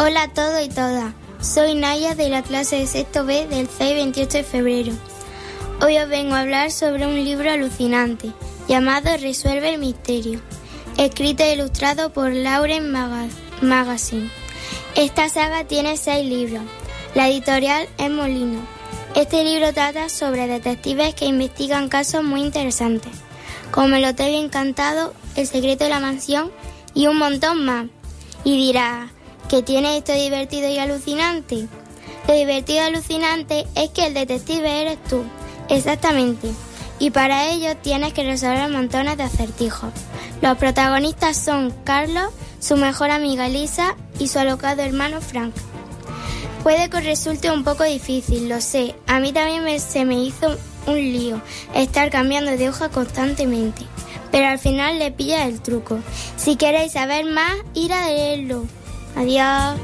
Hola a todos y todas. Soy Naya de la clase de sexto B del CEI 28 de febrero. Hoy os vengo a hablar sobre un libro alucinante llamado Resuelve el misterio, escrito e ilustrado por Lauren Magazine. Esta saga tiene 6 libros. La editorial es Molino. Este libro trata sobre detectives que investigan casos muy interesantes, como el Hotel Encantado, El secreto de la mansión y un montón más. Y dirás, ¿qué tiene esto divertido y alucinante? Lo divertido y alucinante es que el detective eres tú, exactamente. Y para ello tienes que resolver montones de acertijos. Los protagonistas son Carlos, su mejor amiga Lisa y su alocado hermano Frank. Puede que os resulte un poco difícil, lo sé. A mí también se me hizo un lío estar cambiando de hoja constantemente. Pero al final le pillas el truco. Si queréis saber más, ir a leerlo. Adiós.